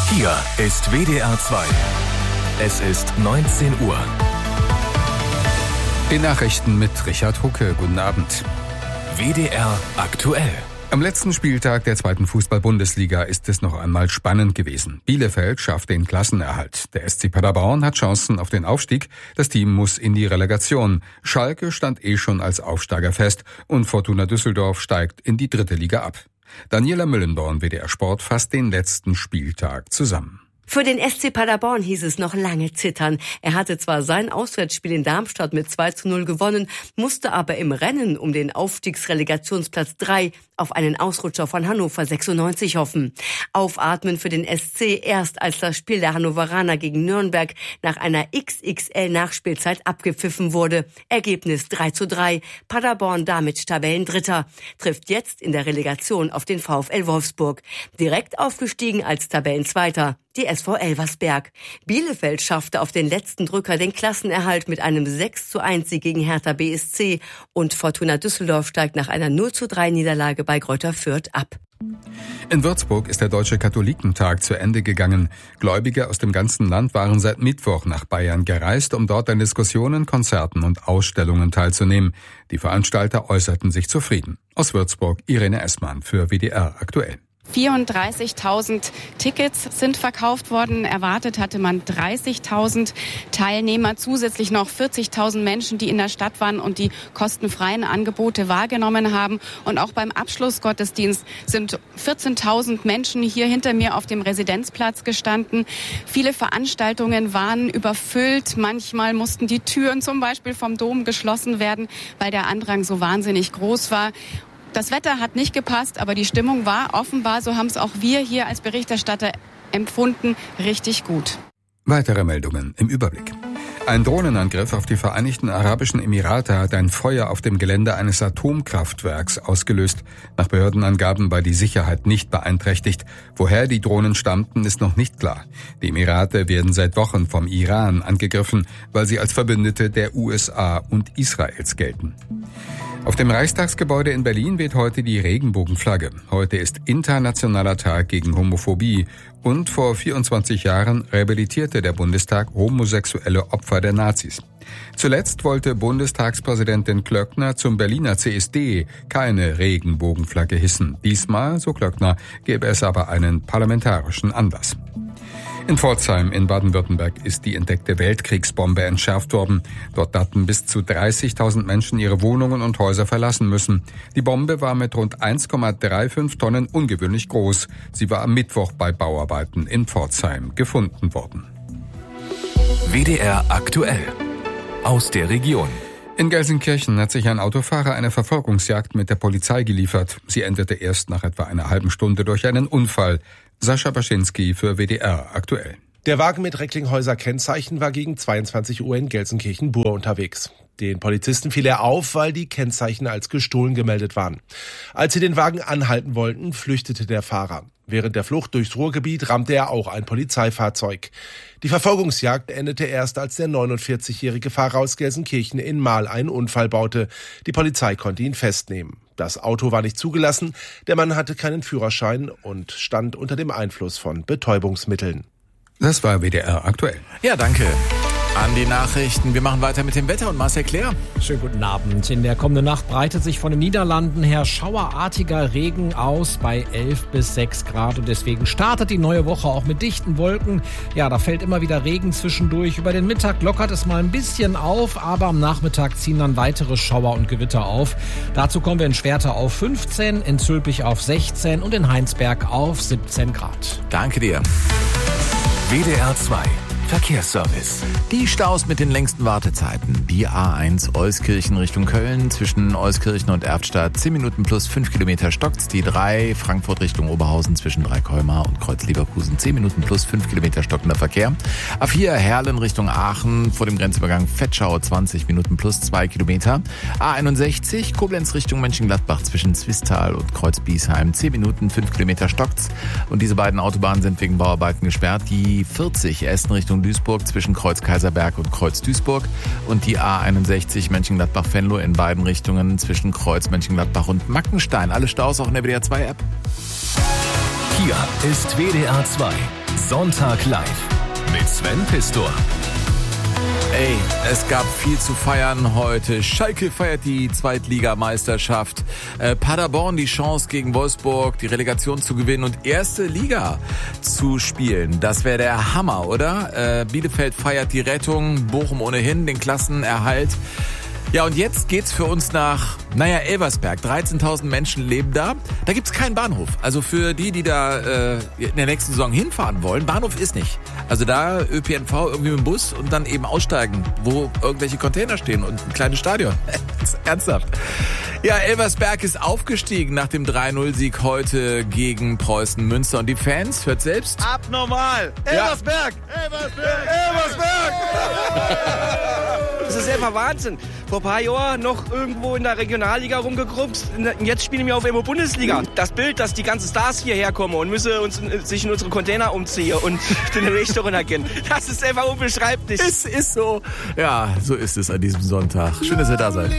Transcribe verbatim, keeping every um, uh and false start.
Hier ist W D R zwei. Es ist neunzehn Uhr. Die Nachrichten mit Richard Hucke. Guten Abend. W D R aktuell. Am letzten Spieltag der zweiten Fußball-Bundesliga ist es noch einmal spannend gewesen. Bielefeld schafft den Klassenerhalt. Der S C Paderborn hat Chancen auf den Aufstieg. Das Team muss in die Relegation. Schalke stand eh schon als Aufsteiger fest und Fortuna Düsseldorf steigt in die dritte Liga ab. Daniela Müllenborn, W D R Sport, fasst den letzten Spieltag zusammen. Für den S C Paderborn hieß es noch lange zittern. Er hatte zwar sein Auswärtsspiel in Darmstadt mit zwei zu null gewonnen, musste aber im Rennen um den Aufstiegsrelegationsplatz drei auf einen Ausrutscher von Hannover sechsundneunzig hoffen. Aufatmen für den S C erst, als das Spiel der Hannoveraner gegen Nürnberg nach einer X X L-Nachspielzeit abgepfiffen wurde. Ergebnis drei zu drei. Paderborn damit Tabellendritter. Trifft jetzt in der Relegation auf den VfL Wolfsburg. Direkt aufgestiegen als Tabellenzweiter die S V Elversberg. Bielefeld schaffte auf den letzten Drücker den Klassenerhalt mit einem sechs zu eins Sieg gegen Hertha B S C und Fortuna Düsseldorf steigt nach einer null zu drei Niederlage bei Greuther Fürth ab. In Würzburg ist der Deutsche Katholikentag zu Ende gegangen. Gläubige aus dem ganzen Land waren seit Mittwoch nach Bayern gereist, um dort an Diskussionen, Konzerten und Ausstellungen teilzunehmen. Die Veranstalter äußerten sich zufrieden. Aus Würzburg Irene Essmann für W D R aktuell. vierunddreißigtausend Tickets sind verkauft worden. Erwartet hatte man dreißigtausend Teilnehmer, zusätzlich noch vierzigtausend Menschen, die in der Stadt waren und die kostenfreien Angebote wahrgenommen haben. Und auch beim Abschlussgottesdienst sind vierzehntausend Menschen hier hinter mir auf dem Residenzplatz gestanden. Viele Veranstaltungen waren überfüllt. Manchmal mussten die Türen zum Beispiel vom Dom geschlossen werden, weil der Andrang so wahnsinnig groß war. Das Wetter hat nicht gepasst, aber die Stimmung war offenbar, so haben es auch wir hier als Berichterstatter empfunden, richtig gut. Weitere Meldungen im Überblick. Ein Drohnenangriff auf die Vereinigten Arabischen Emirate hat ein Feuer auf dem Gelände eines Atomkraftwerks ausgelöst. Nach Behördenangaben war die Sicherheit nicht beeinträchtigt. Woher die Drohnen stammten, ist noch nicht klar. Die Emirate werden seit Wochen vom Iran angegriffen, weil sie als Verbündete der U S A und Israels gelten. Auf dem Reichstagsgebäude in Berlin weht heute die Regenbogenflagge. Heute ist Internationaler Tag gegen Homophobie. Und vor vierundzwanzig Jahren rehabilitierte der Bundestag homosexuelle Opfer der Nazis. Zuletzt wollte Bundestagspräsidentin Klöckner zum Berliner C S D keine Regenbogenflagge hissen. Diesmal, so Klöckner, gäbe es aber einen parlamentarischen Anlass. In Pforzheim in Baden-Württemberg ist die entdeckte Weltkriegsbombe entschärft worden. Dort hatten bis zu dreißigtausend Menschen ihre Wohnungen und Häuser verlassen müssen. Die Bombe war mit rund eins Komma fünfunddreißig Tonnen ungewöhnlich groß. Sie war am Mittwoch bei Bauarbeiten in Pforzheim gefunden worden. W D R aktuell. Aus der Region. In Gelsenkirchen hat sich ein Autofahrer eine Verfolgungsjagd mit der Polizei geliefert. Sie endete erst nach etwa einer halben Stunde durch einen Unfall. Sascha Baschinski für W D R aktuell. Der Wagen mit Recklinghäuser Kennzeichen war gegen zweiundzwanzig Uhr in Gelsenkirchen-Bur unterwegs. Den Polizisten fiel er auf, weil die Kennzeichen als gestohlen gemeldet waren. Als sie den Wagen anhalten wollten, flüchtete der Fahrer. Während der Flucht durchs Ruhrgebiet rammte er auch ein Polizeifahrzeug. Die Verfolgungsjagd endete erst, als der neunundvierzigjährige Fahrer aus Gelsenkirchen in Mahl einen Unfall baute. Die Polizei konnte ihn festnehmen. Das Auto war nicht zugelassen, der Mann hatte keinen Führerschein und stand unter dem Einfluss von Betäubungsmitteln. Das war W D R aktuell. Ja, danke an die Nachrichten. Wir machen weiter mit dem Wetter und Marcel Claire. Schönen guten Abend. In der kommenden Nacht breitet sich von den Niederlanden her schauerartiger Regen aus bei elf bis sechs Grad und deswegen startet die neue Woche auch mit dichten Wolken. Ja, da fällt immer wieder Regen zwischendurch. Über den Mittag lockert es mal ein bisschen auf, aber am Nachmittag ziehen dann weitere Schauer und Gewitter auf. Dazu kommen wir in Schwerte auf fünfzehn, in Zülpich auf sechzehn und in Heinsberg auf siebzehn Grad. Danke dir. W D R zwei Verkehrsservice. Die Staus mit den längsten Wartezeiten. Die A eins Euskirchen Richtung Köln zwischen Euskirchen und Erftstadt zehn Minuten plus fünf Kilometer stockt's. Die drei Frankfurt Richtung Oberhausen zwischen Dreikolmar und Kreuz-Leverkusen zehn Minuten plus fünf Kilometer stockender Verkehr. A vier Herlen Richtung Aachen vor dem Grenzübergang Vetschau zwanzig Minuten plus zwei Kilometer. A einundsechzig Koblenz Richtung Mönchengladbach zwischen Zwistal und Kreuz-Biesheim zehn Minuten fünf Kilometer stockt's. Und diese beiden Autobahnen sind wegen Bauarbeiten gesperrt. Die vierzig Essen Richtung Duisburg zwischen Kreuz Kaiserberg und Kreuz Duisburg und die A einundsechzig Mönchengladbach-Venlo in beiden Richtungen zwischen Kreuz Mönchengladbach und Mackenstein. Alle Staus auch in der W D R zwei App. Hier ist W D R zwei. Sonntag live mit Sven Pistor. Ey, es gab viel zu feiern heute. Schalke feiert die Zweitligameisterschaft. Äh, Paderborn die Chance gegen Wolfsburg, die Relegation zu gewinnen und erste Liga zu spielen. Das wäre der Hammer, oder? Äh, Bielefeld feiert die Rettung, Bochum ohnehin den Klassenerhalt. Ja, und jetzt geht's für uns nach, naja, Elversberg. dreizehntausend Menschen leben da. Da gibt's keinen Bahnhof. Also für die, die da äh, in der nächsten Saison hinfahren wollen, Bahnhof ist nicht. Also da Ö P N V irgendwie mit dem Bus und dann eben aussteigen, wo irgendwelche Container stehen und ein kleines Stadion. Ernsthaft. Ja, Elversberg ist aufgestiegen nach dem drei null Sieg heute gegen Preußen Münster. Und die Fans, hört selbst. Abnormal! Elversberg! Ja. Elversberg! Elversberg! Das ist einfach Wahnsinn. Vor ein paar Jahren noch irgendwo in der Regionalliga rumgekrumpst. Und jetzt spielen wir auf einmal Bundesliga. Das Bild, dass die ganzen Stars hierher kommen und müssen uns, sich in unsere Container umziehen und den Weg runtergehen. Das ist einfach unbeschreiblich. Es ist so. Ja, so ist es an diesem Sonntag. Schön, dass ihr da seid.